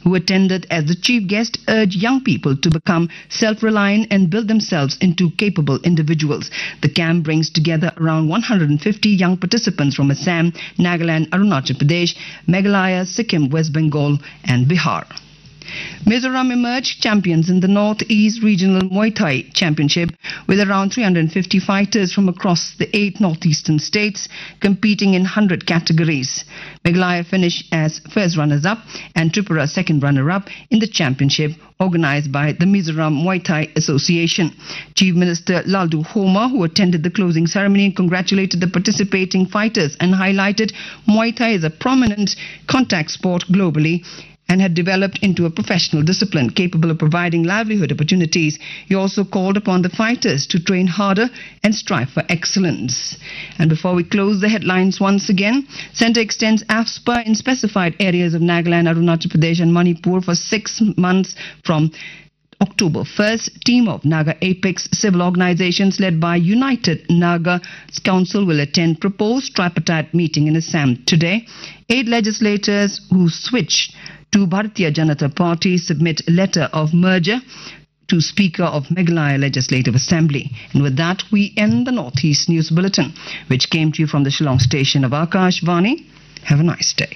who attended as the chief guest, urged young people to become self-reliant and build themselves into capable individuals. The camp brings together around 150 young participants from Assam, Nagaland, Arunachal Pradesh, Meghalaya, Sikkim, West Bengal and Bihar. Mizoram emerged champions in the North-East Regional Muay Thai Championship with around 350 fighters from across the 8 northeastern states competing in 100 categories. Meghalaya finished as first runners-up and Tripura second runner-up in the championship organized by the Mizoram Muay Thai Association. Chief Minister Laldu Homa, who attended the closing ceremony, congratulated the participating fighters and highlighted Muay Thai as a prominent contact sport globally and had developed into a professional discipline capable of providing livelihood opportunities. He also called upon the fighters to train harder and strive for excellence. And before we close the headlines once again, Centre extends AFSPA in specified areas of Nagaland, Arunachal Pradesh and Manipur for 6 months from October 1st. Team of Naga Apex civil organizations led by United Naga Council will attend proposed tripartite meeting in Assam today. 8 legislators who switched to Bharatiya Janata Party submit letter of merger to Speaker of Meghalaya Legislative Assembly. And with that, we end the Northeast News Bulletin, which came to you from the Shillong station of Akashvani. Have a nice day.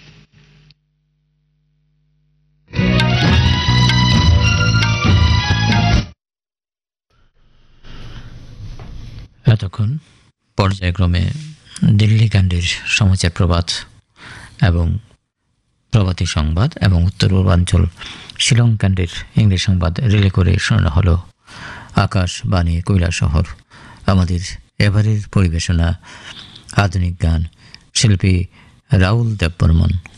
এতক্ষণ পর্যায়ক্রমে দিল্লি কাণ্ডের সমাচার প্রবাদ এবং প্রভাতী সংবাদ এবং উত্তর পূর্বাঞ্চল শিলং কাণ্ডের ইংরেজি সংবাদ রিলে করে শোনানো হলো আকাশবাণী কৈলাসহর। আমাদের এবারের পরিবেশনা আধুনিক গান, শিল্পী রাহুল দেববর্মন।